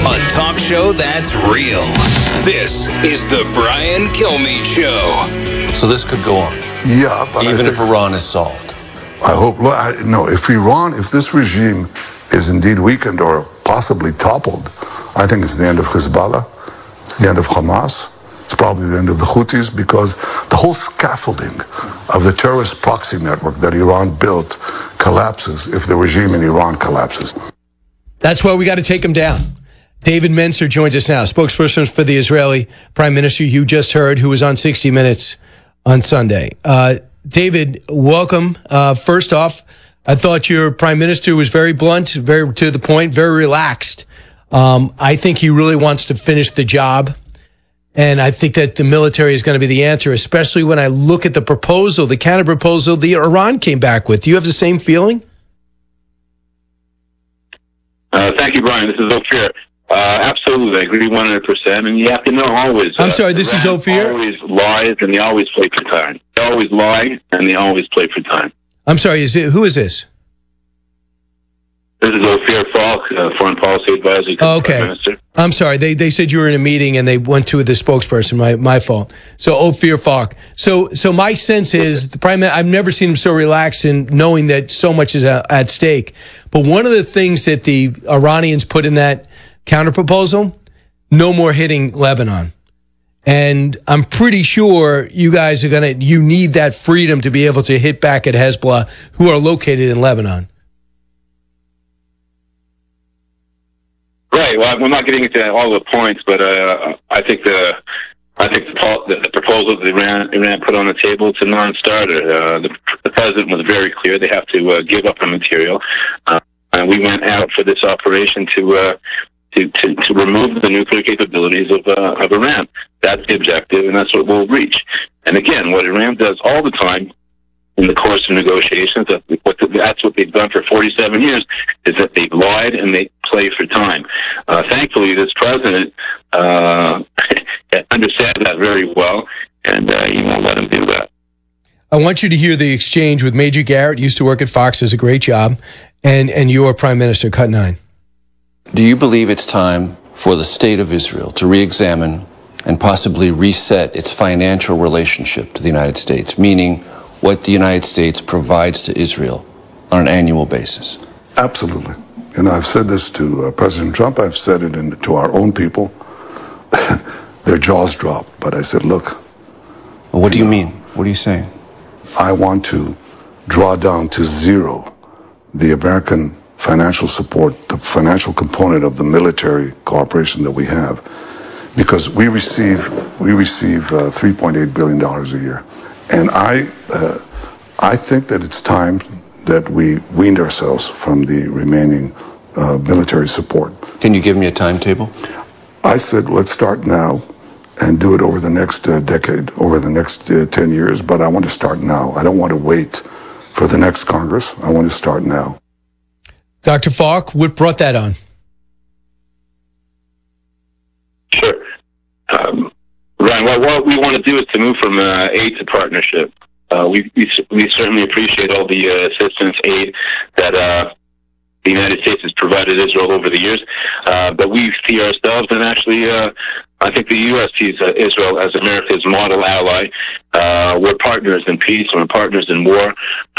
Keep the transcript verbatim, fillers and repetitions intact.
A talk show that's real. This is the Brian Kilmeade Show. So this could go on. Yeah, but even I if Iran is solved. I hope. I, no, if Iran, if this regime is indeed weakened or possibly toppled, I think it's the end of Hezbollah. It's the end of Hamas. It's probably the end of the Houthis, because the whole scaffolding of the terrorist proxy network that Iran built collapses if the regime in Iran collapses. That's why we got to take them down. David Mencer joins us now, spokesperson for the Israeli Prime Minister you just heard, who was on sixty minutes on Sunday. Uh, David, welcome. Uh, first off, I thought your Prime Minister was very blunt, very to the point, very relaxed. Um, I think he really wants to finish the job. And I think that the military is going to be the answer, especially when I look at the proposal, the counter proposal the Iran came back with. Do you have the same feeling? Uh, thank you, Brian. This is Ophir. Uh, absolutely, I agree one hundred percent. And you have to know always. I'm uh, sorry, this Iran is Ophir? always lies and they always play for time. They always lie and they always play for time. I'm sorry, is it, who is this? This is Ophir Falk, uh, Foreign Policy Advisor to Oh, the Prime okay. Minister. I'm sorry. They they said you were in a meeting and they went to the spokesperson. My my fault. So Ophir Falk. So so my sense is the prime. I've never seen him so relaxed and knowing that so much is at, at stake. But one of the things that the Iranians put in that counter proposal: no more hitting Lebanon. And I'm pretty sure you guys are gonna. You need that freedom to be able to hit back at Hezbollah, who are located in Lebanon. Right. Well, we're not getting into all the points, but uh, I think the I think the, the proposal that Iran, Iran put on the table is a non-starter. Uh, the, the president was very clear; they have to uh, give up the material, uh, and we went out for this operation to uh, to, to to remove the nuclear capabilities of uh, of Iran. That's the objective, and that's what we'll reach. And again, what Iran does all the time in the course of negotiations, that's what they've done for forty-seven years, is that they've lied and they play for time. Uh, thankfully, this president uh, understands that very well, and uh, he won't let him do that. I want you to hear the exchange with Major Garrett, used to work at Fox, does a great job, and, and your Prime Minister, Cut nine. Do you believe it's time for the state of Israel to re-examine and possibly reset its financial relationship to the United States, meaning what the United States provides to Israel on an annual basis? Absolutely. And I've said this to uh, President Trump. I've said it in, to our own people. Their jaws dropped. But I said, look. Well, what do you know, mean? What are you saying? I want to draw down to zero the American financial support, the financial component of the military cooperation that we have. Because we receive, we receive uh, three point eight billion dollars a year. And I, uh, I think that it's time that we weaned ourselves from the remaining uh, military support. Can you give me a timetable? I said, let's start now and do it over the next uh, decade, over the next uh, ten years. But I want to start now. I don't want to wait for the next Congress. I want to start now. Doctor Falk, what brought that on? Sure. Um, Ryan, what, what we want to do is to move from uh, aid to partnership. Uh, we, we we certainly appreciate all the uh, assistance, aid that uh, the United States has provided Israel over the years, uh, but we see ourselves, and actually, uh, I think the U S sees uh, Israel as America's model ally. Uh, we're partners in peace, we're partners in war,